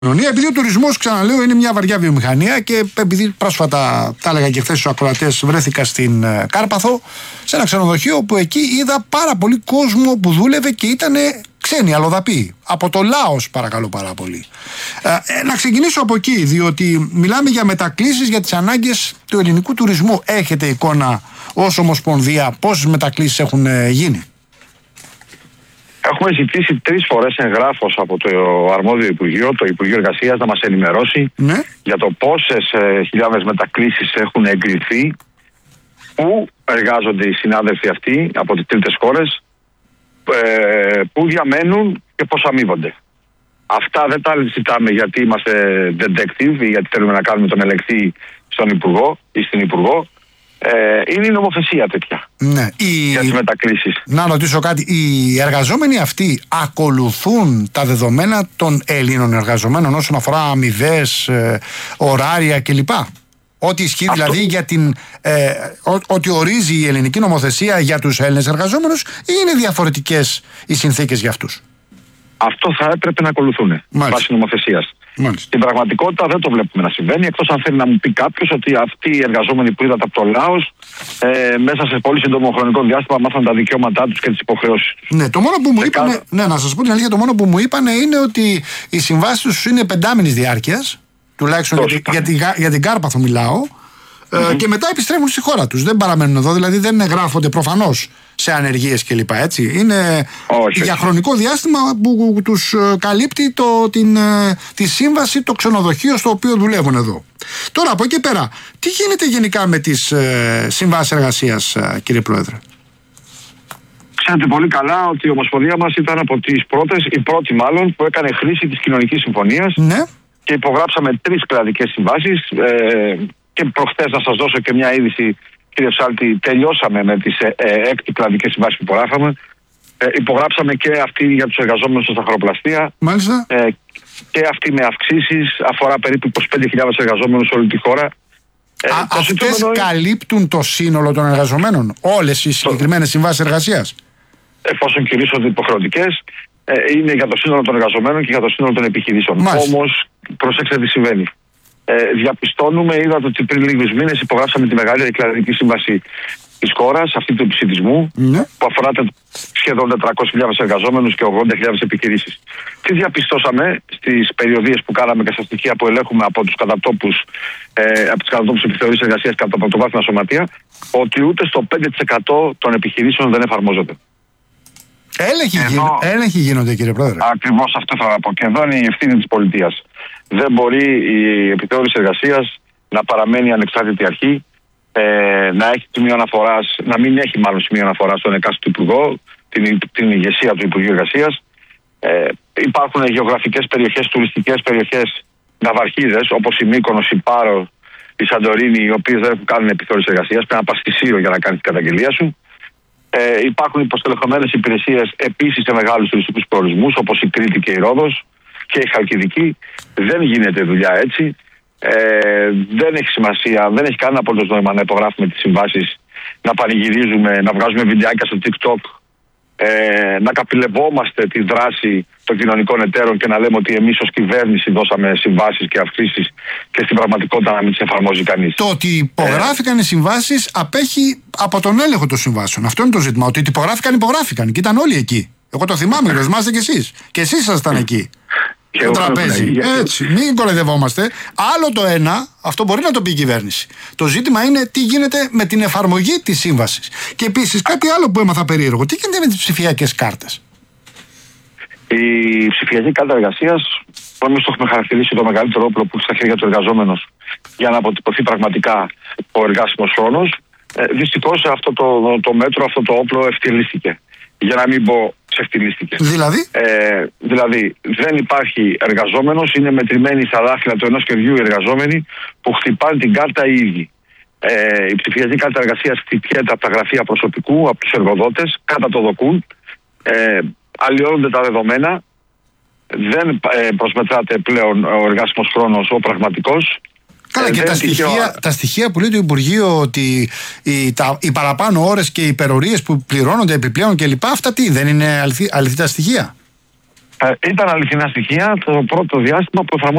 Επειδή ο τουρισμός, ξαναλέω, είναι μια βαριά βιομηχανία και επειδή πρόσφατα, τα έλεγα και χθες στους ακροατές, βρέθηκα στην Κάρπαθο, σε ένα ξενοδοχείο που εκεί είδα πάρα πολύ κόσμο που δούλευε και ήταν ξένοι, αλλοδαποί. Από το Λάος, παρακαλώ πάρα πολύ. Να ξεκινήσω από εκεί, διότι μιλάμε για μετακλήσεις για τις ανάγκες του ελληνικού τουρισμού. Έχετε εικόνα ως Ομοσπονδία πόσες μετακλήσεις έχουν γίνει? Έχουμε ζητήσει 3 φορές εγγράφος από το αρμόδιο Υπουργείο, το Υπουργείο Εργασίας, να μας ενημερώσει για το πόσες χιλιάδες μετακλήσεις έχουν εγκριθεί, πού εργάζονται οι συνάδελφοι αυτοί από τις τρίτες χώρες, πού διαμένουν και πώς αμείβονται. Αυτά δεν τα ζητάμε γιατί είμαστε detective ή γιατί θέλουμε να κάνουμε τον ελεγκτή στον Υπουργό ή στην Υπουργό. Είναι η νομοθεσία τέτοια για τις μετακλήσεις. Να ρωτήσω κάτι. Οι εργαζόμενοι αυτοί ακολουθούν τα δεδομένα των Ελλήνων εργαζομένων όσον αφορά αμοιβές, ωράρια κλπ? Ό,τι ισχύει δηλαδή για ό,τι ορίζει η ελληνική νομοθεσία για τους Έλληνες εργαζόμενους, ή είναι διαφορετικές οι συνθήκες για αυτούς? Αυτό θα έπρεπε να ακολουθούν βάσει νομοθεσίας. Στην πραγματικότητα δεν το βλέπουμε να συμβαίνει, εκτός αν θέλει να μου πει κάποιος ότι αυτοί οι εργαζόμενοι που είδατε από το Λάος μέσα σε πολύ σύντομο χρονικό διάστημα μάθαν τα δικαιώματά τους και τις υποχρεώσεις τους. Ναι, το μόνο που μου είπαν, να σας πω την αλήθεια, το μόνο που μου είπαν είναι ότι οι συμβάσεις τους είναι 5μηνης διάρκειας, τουλάχιστον για την Κάρπαθο μιλάω. Και μετά επιστρέφουν στη χώρα τους. Δεν παραμένουν εδώ, δηλαδή δεν εγγράφονται προφανώς σε ανεργίες κλπ. Έτσι. Είναι για χρονικό διάστημα που τους καλύπτει τη σύμβαση, το ξενοδοχείο στο οποίο δουλεύουν εδώ. Τώρα από εκεί πέρα, τι γίνεται γενικά με τις συμβάσεις εργασίας, κύριε Πρόεδρε? Ξέρετε πολύ καλά ότι η Ομοσπονδία μας ήταν από τις πρώτες, η πρώτη μάλλον, που έκανε χρήση της κοινωνικής συμφωνίας. Ναι. Και υπογράψαμε 3 κλαδικές συμβάσεις. Και προχθές να σας δώσω και μια είδηση, κύριε Ψάλτη, τελειώσαμε με τις 6 κλαδικές συμβάσεις που υπογράφαμε. Υπογράψαμε και αυτή για τους εργαζόμενους στα σταχαροπλαστεία. Μάλιστα. Και αυτή με αυξήσεις, αφορά περίπου 25.000 εργαζόμενους σε όλη τη χώρα. Αυτές καλύπτουν το σύνολο των εργαζομένων, όλες οι συγκεκριμένες συμβάσεις εργασίας? Εφόσον κηρύσσονται υποχρεωτικές, είναι για το σύνολο των εργαζομένων και για το σύνολο των επιχειρήσεων. Όμως, προσέξτε τι συμβαίνει. Διαπιστώνουμε, είδατε ότι πριν λίγους μήνες υπογράψαμε τη μεγαλύτερη κλαδική σύμβαση της χώρας, αυτή του επισιτισμού, που αφορά σχεδόν 400.000 εργαζόμενους και 80.000 επιχειρήσεις. Τι διαπιστώσαμε στις περιοδίες που κάναμε και στα στοιχεία που ελέγχουμε από τους κατατόπους, επιθεωρήσεις εργασίας και από τα πρωτοβάθμια σωματεία, ότι ούτε στο 5% των επιχειρήσεων δεν εφαρμόζονται. Έλεγχοι γίνονται, κύριε Πρόεδρε. Ακριβώς αυτό θα πω. Και εδώ είναι η ευθύνη της πολιτείας. Δεν μπορεί η επιθεώρηση εργασίας να παραμένει ανεξάρτητη αρχή, να έχει σημείο αναφοράς, να μην έχει μάλλον σημείο αναφοράς στον εκάστοτε υπουργό, την ηγεσία του Υπουργείου Εργασίας. Υπάρχουν γεωγραφικές περιοχές, τουριστικές περιοχές, ναυαρχίδες, όπως η Μύκονος, η Πάρο, η Σαντορίνη, οι οποίες δεν κάνουν επιθεώρηση εργασίας. Πρέπει να πας στη Σύρο για να κάνεις την καταγγελία σου. Υπάρχουν υποστελεχωμένες υπηρεσίες επίσης σε μεγάλους τουριστικούς προορισμούς, όπως η Κρήτη και η Ρόδος και η Χαλκιδική. Δεν γίνεται δουλειά έτσι. Δεν έχει σημασία, δεν έχει κανένα απολύτως νόημα να υπογράφουμε τις συμβάσεις, να πανηγυρίζουμε, να βγάζουμε βιντεάκια στο TikTok, να καπηλευόμαστε τη δράση των κοινωνικών εταίρων και να λέμε ότι εμείς ως κυβέρνηση δώσαμε συμβάσεις και αυξήσεις και στην πραγματικότητα να μην τις εφαρμόζει κανείς. Το ότι υπογράφηκαν οι συμβάσεις απέχει από τον έλεγχο των συμβάσεων. Αυτό είναι το ζήτημα. Ότι υπογράφηκαν και ήταν όλοι εκεί. Εγώ το θυμάμαι, το θυμάστε κι εσείς. Και εσείς ήσασταν εκεί. Το τραπέζι. Έτσι. Μην κοροϊδευόμαστε. Άλλο το ένα, αυτό μπορεί να το πει η κυβέρνηση. Το ζήτημα είναι τι γίνεται με την εφαρμογή της σύμβασης. Και επίσης κάτι άλλο που έμαθα περίεργο. Τι γίνεται με τις ψηφιακές κάρτες? Η ψηφιακή κάρτα εργασίας, που εμείς το έχουμε χαρακτηρίσει το μεγαλύτερο όπλο που έχει στα χέρια του εργαζόμενου για να αποτυπωθεί πραγματικά ο εργάσιμος χρόνος, δυστυχώς αυτό το μέτρο, αυτό το όπλο ευτελίστηκε. Για να μην πω ξεφτυλίστηκε. Δηλαδή δεν υπάρχει εργαζόμενος, είναι μετρημένοι στα δάχτυλα του ενός χεριού οι εργαζόμενοι που χτυπάνε την κάρτα οι ίδιοι. Η ψηφιακή κάρτα εργασίας χτυπιέται από τα γραφεία προσωπικού, από τους εργοδότες, κατά το δοκούν, αλλοιώνονται τα δεδομένα, δεν προσμετράται πλέον ο εργάσιμος χρόνος ο πραγματικός. Καλά, και τα στοιχεία που λέει το Υπουργείο ότι οι παραπάνω ώρες και οι υπερορίες που πληρώνονται επιπλέον κλπ. Αυτά τι, δεν είναι αληθή τα στοιχεία? Ήταν αληθινά στοιχεία το πρώτο διάστημα που εφαρμόζεται